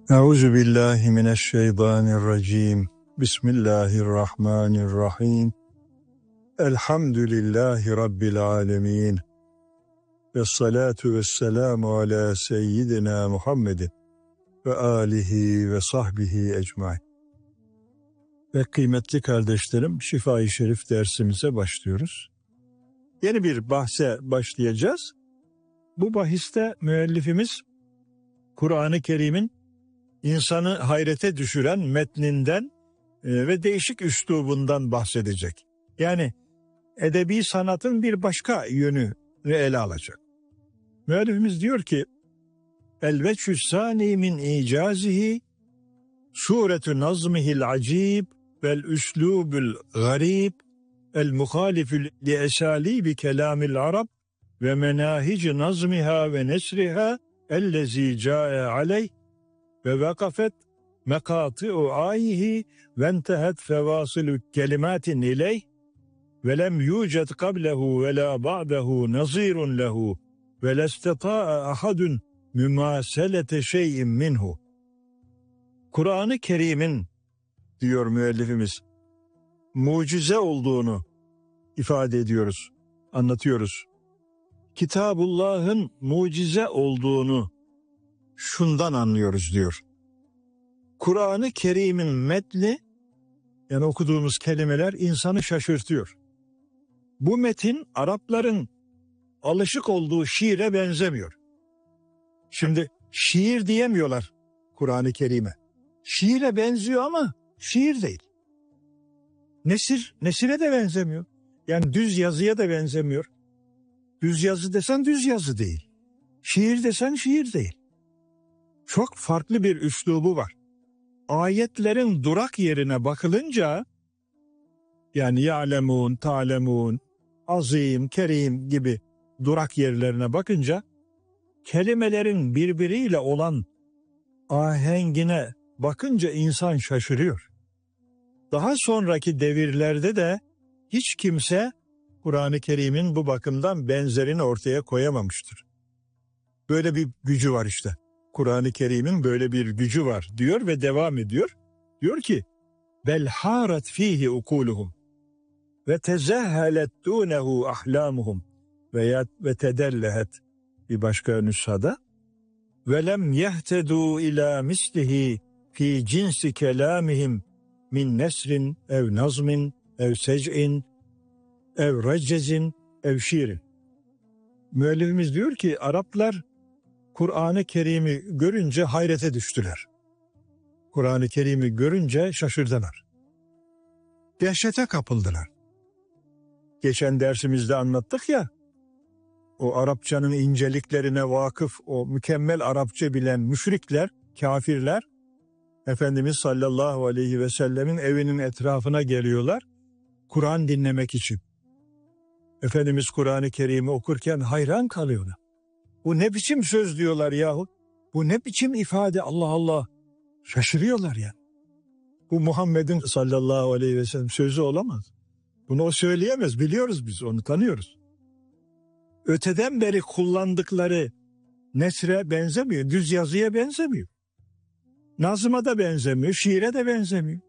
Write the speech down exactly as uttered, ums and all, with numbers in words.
Euzu billahi mineşşeytanirracim. Bismillahirrahmanirrahim. Elhamdülillahi rabbil alamin. Ves salatu vesselamu ala seyyidina Muhammedin ve alihi ve sahbihi ecmaîn. Ve kıymetli kardeşlerim, Şifa-i Şerif dersimize başlıyoruz. Yeni bir bahse başlayacağız. Bu bahiste müellifimiz Kur'an-ı Kerim'in insanı hayrete düşüren metninden e, ve değişik üslubundan bahsedecek. Yani edebi sanatın bir başka yönünü ele alacak. Müellifimiz diyor ki: El-veçhü sâni min icazihi suretü nazmihil acib vel üslûbül garib el muhalifü li esâlibi kelâmil arab ve menâhic nazmiha ve nesriha ellezî câe aleyh ve vakafet mekâtı'u âyihi ve entehet fevâsilü kelimatin ileyh ve lem yûced kablehu ve lâ ba'dehu nazîrun lehu ve lestetâ'a ahadun mümâselete şeyin minhu. Kur'an-ı Kerim'in, diyor müellifimiz, mucize olduğunu ifade ediyoruz, anlatıyoruz. Kitabullah'ın mucize olduğunu şundan anlıyoruz diyor. Kur'an-ı Kerim'in metni, yani okuduğumuz kelimeler insanı şaşırtıyor. Bu metin Arapların alışık olduğu şiire benzemiyor. Şimdi şiir diyemiyorlar Kur'an-ı Kerim'e. Şiire benziyor ama şiir değil. Nesir, nesire de benzemiyor. Yani düz yazıya da benzemiyor. Düz yazı desen düz yazı değil. Şiir desen şiir değil. Çok farklı bir üslubu var. Ayetlerin durak yerine bakılınca, yani ya'lemun, ta'lemun, azim, kerim gibi durak yerlerine bakınca, kelimelerin birbiriyle olan ahengine bakınca insan şaşırıyor. Daha sonraki devirlerde de hiç kimse Kur'an-ı Kerim'in bu bakımdan benzerini ortaya koyamamıştır. Böyle bir gücü var işte. Kur'an-ı Kerim'in böyle bir gücü var diyor ve devam ediyor. Diyor ki: bel harat fihi ukuluhum ve tezahhalet dunehu ahlamuhum ve ve tedellehet, bir başka nüshada ve lem yehtedu ila mislihi fi cinsi kelamihim min nesrin ev nazmin ev sec'in ev recezin ev şiirin. Müellifimiz diyor ki Araplar Kur'an-ı Kerim'i görünce hayrete düştüler. Kur'an-ı Kerim'i görünce şaşırdılar. Dehşete kapıldılar. Geçen dersimizde anlattık ya, o Arapçanın inceliklerine vakıf, o mükemmel Arapça bilen müşrikler, kafirler, Efendimiz sallallahu aleyhi ve sellemin evinin etrafına geliyorlar Kur'an dinlemek için. Efendimiz Kur'an-ı Kerim'i okurken hayran kalıyorlar. Bu ne biçim söz diyorlar yahu? Bu ne biçim ifade, Allah Allah. Şaşırıyorlar yani. Bu Muhammed'in sallallahu aleyhi ve sellem sözü olamaz. Bunu o söyleyemez, biliyoruz biz, onu tanıyoruz. Öteden beri kullandıkları nesre benzemiyor, düz yazıya benzemiyor. Nazıma da benzemiyor, şiire de benzemiyor.